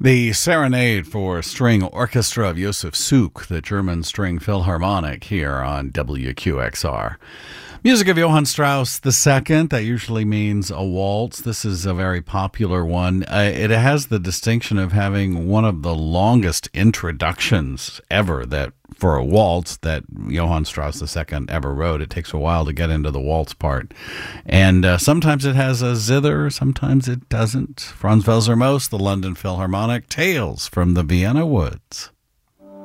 The Serenade for String Orchestra of Josef Suk, the German String Philharmonic, here on WQXR. Music of Johann Strauss II, that usually means a waltz. This is a very popular one. It has the distinction of having one of the longest introductions ever that for a waltz that Johann Strauss II ever wrote. It takes a while to get into the waltz part. And sometimes it has a zither, sometimes it doesn't. Franz Welser-Most, the London Philharmonic, Tales from the Vienna Woods.